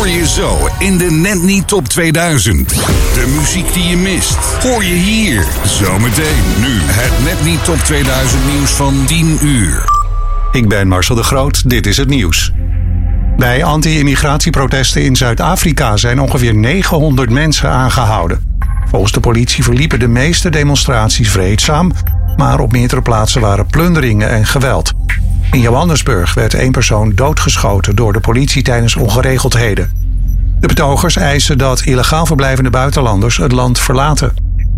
hoor je zo in de Net Niet Top 2000. De muziek die je mist, hoor je hier. Zometeen nu het Net Niet Top 2000 nieuws van 10 uur. Ik ben Marcel de Groot, dit is het nieuws. Bij anti-immigratieprotesten in Zuid-Afrika zijn ongeveer 900 mensen aangehouden. Volgens de politie verliepen de meeste demonstraties vreedzaam, maar op meerdere plaatsen waren plunderingen en geweld. In Johannesburg werd 1 persoon doodgeschoten door de politie tijdens ongeregeldheden. De betogers eisen dat illegaal verblijvende buitenlanders het land verlaten.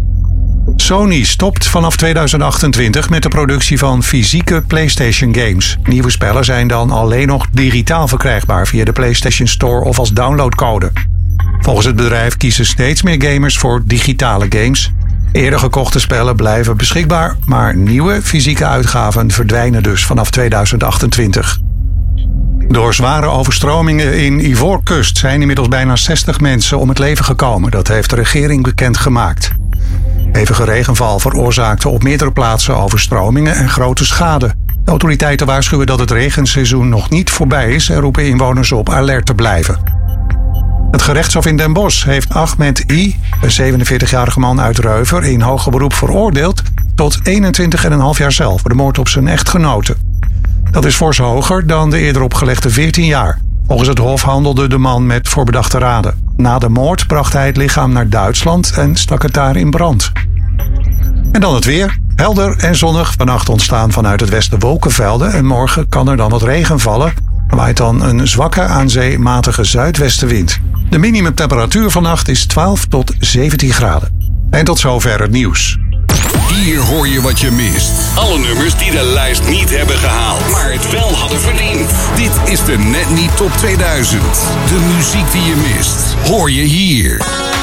Sony stopt vanaf 2028 met de productie van fysieke PlayStation games. Nieuwe spellen zijn dan alleen nog digitaal verkrijgbaar via de PlayStation Store of als downloadcode. Volgens het bedrijf kiezen steeds meer gamers voor digitale games. Eerder gekochte spellen blijven beschikbaar, maar nieuwe fysieke uitgaven verdwijnen dus vanaf 2028. Door zware overstromingen in Ivoorkust zijn inmiddels bijna 60 mensen om het leven gekomen. Dat heeft de regering bekendgemaakt. Hevige regenval veroorzaakte op meerdere plaatsen overstromingen en grote schade. De autoriteiten waarschuwen dat het regenseizoen nog niet voorbij is en roepen inwoners op alert te blijven. Het gerechtshof in Den Bosch heeft Ahmed I., een 47-jarige man uit Reuver, in hoger beroep veroordeeld tot 21,5 jaar cel voor de moord op zijn echtgenote. Dat is fors hoger dan de eerder opgelegde 14 jaar. Volgens het hof handelde de man met voorbedachte raden. Na de moord bracht hij het lichaam naar Duitsland en stak het daar in brand. En dan het weer. Helder en zonnig. Vannacht ontstaan vanuit het westen wolkenvelden en morgen kan er dan wat regen vallen. Er waait dan een zwakke aan zee matige zuidwestenwind. De minimumtemperatuur vannacht is 12 tot 17 graden. En tot zover het nieuws. Hier hoor je wat je mist. Alle nummers die de lijst niet hebben gehaald, maar het wel hadden verdiend. Dit is de Net Niet Top 2000. De muziek die je mist, hoor je hier.